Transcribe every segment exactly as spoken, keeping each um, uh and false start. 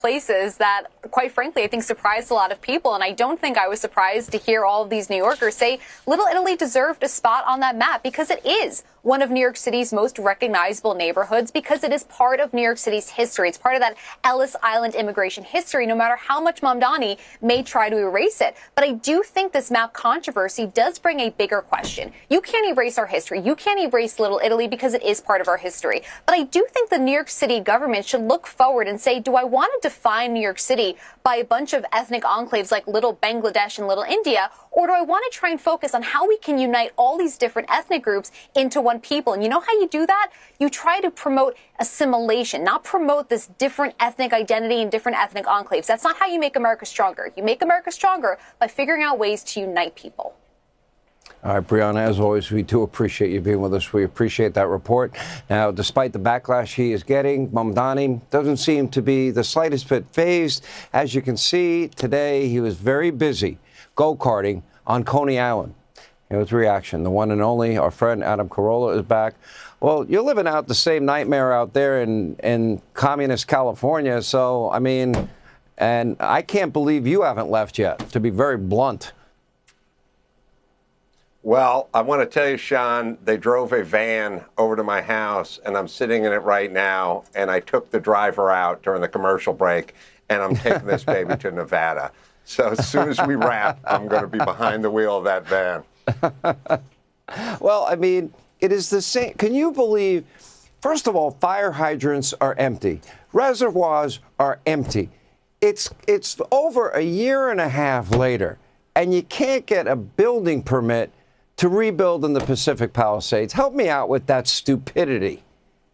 places that, quite frankly, I think surprised a lot of people. And I don't think I was surprised to hear all of these New Yorkers say Little Italy deserved a spot on that map, because it is one of New York City's most recognizable neighborhoods, because it is part of New York City's history. It's part of that Ellis Island immigration history, no matter how much Mamdani may try to erase it. But I do think this map controversy does bring a bigger question. You can't erase our history. You can't erase Little Italy because it is part of our history. But I do think the New York City government should look forward and say, do I want to define New York City by a bunch of ethnic enclaves like Little Bangladesh and Little India, or do I want to try and focus on how we can unite all these different ethnic groups into one people? And you know how you do that? You try to promote assimilation, not promote this different ethnic identity and different ethnic enclaves. That's not how you make America stronger. You make America stronger by figuring out ways to unite people. All right, Brianna, as always, we do appreciate you being with us. We appreciate that report. Now, despite the backlash he is getting, Mamdani doesn't seem to be the slightest bit phased. As you can see, today he was very busy go-karting on Coney Island. Here was reaction. The one and only, our friend Adam Carolla is back. Well, you're living out the same nightmare out there in, in communist California. So, I mean, and I can't believe you haven't left yet, to be very blunt. Well, I want to tell you, Sean, they drove a van over to my house, and I'm sitting in it right now, and I took the driver out during the commercial break, and I'm taking this baby to Nevada. So as soon as we wrap, I'm going to be behind the wheel of that van. Well, I mean, it is the same. Can you believe, first of all, fire hydrants are empty. Reservoirs are empty. It's, it's over a year and a half later, and you can't get a building permit to rebuild in the Pacific Palisades. Help me out with that stupidity.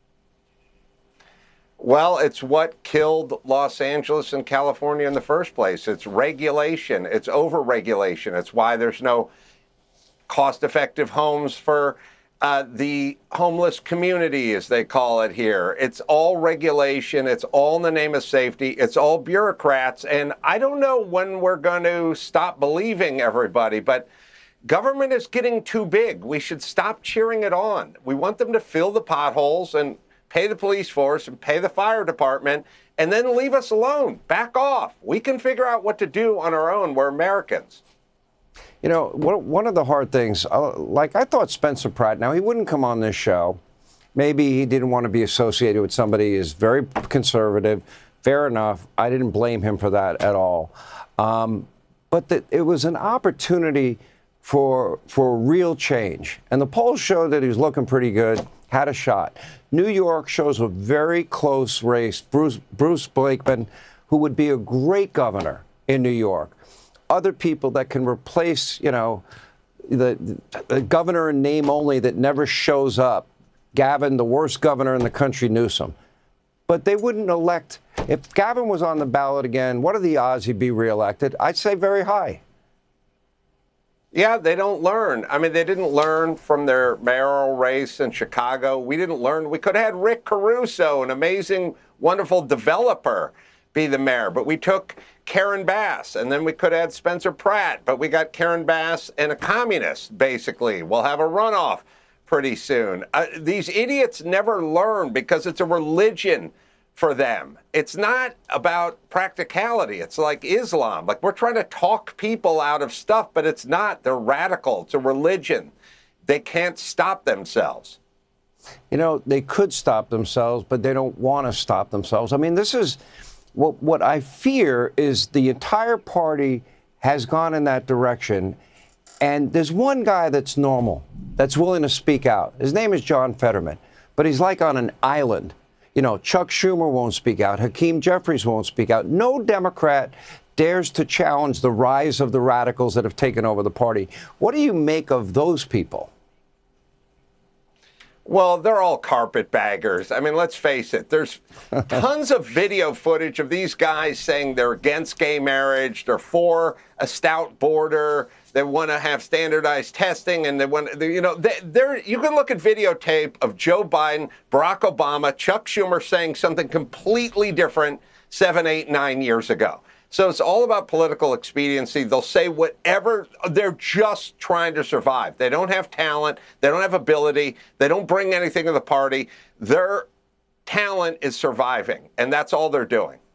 Well, it's what killed Los Angeles and California in the first place. It's regulation. It's over-regulation. It's why there's no cost-effective homes for uh, the homeless community, as they call it here. It's all regulation. It's all in the name of safety. It's all bureaucrats. And I don't know when we're going to stop believing everybody, but government is getting too big. We should stop cheering it on. We want them to fill the potholes and pay the police force and pay the fire department, and then leave us alone. Back off. We can figure out what to do on our own. We're Americans. You know, one of the hard things, like I thought Spencer Pratt, now he wouldn't come on this show. Maybe he didn't want to be associated with somebody who's very conservative. Fair enough. I didn't blame him for that at all. Um, but that it was an opportunity for for real change. And the polls showed that he was looking pretty good, had a shot. New York shows a very close race. Bruce, Bruce Blakeman, who would be a great governor in New York. Other people that can replace, you know, the, the governor in name only that never shows up. Gavin, the worst governor in the country, Newsom. But they wouldn't elect. If Gavin was on the ballot again, what are the odds he'd be reelected? I'd say very high. Yeah, they don't learn. I mean, they didn't learn from their mayoral race in Chicago. We didn't learn. We could have had Rick Caruso, an amazing, wonderful developer, be the mayor. But we took Karen Bass, and then we could have had Spencer Pratt. But we got Karen Bass and a communist, basically. We'll have a runoff pretty soon. Uh, these idiots never learn because it's a religion for them. It's not about practicality. It's like Islam. Like, we're trying to talk people out of stuff, but it's not. They're radical. It's a religion. They can't stop themselves. You know, they could stop themselves, but they don't want to stop themselves. I mean, this is what, what I fear is the entire party has gone in that direction. And there's one guy that's normal, that's willing to speak out. His name is John Fetterman, but he's like on an island. You know, Chuck Schumer won't speak out. Hakeem Jeffries won't speak out. No Democrat dares to challenge the rise of the radicals that have taken over the party. What do you make of those people? Well, they're all carpetbaggers. I mean, let's face it. There's tons of video footage of these guys saying they're against gay marriage, they're for a stout border, they want to have standardized testing, and they want, you know, they, they're, you can look at videotape of Joe Biden, Barack Obama, Chuck Schumer saying something completely different seven, eight, nine years ago. So it's all about political expediency. They'll say whatever. They're just trying to survive. They don't have talent. They don't have ability. They don't bring anything to the party. Their talent is surviving, and that's all they're doing.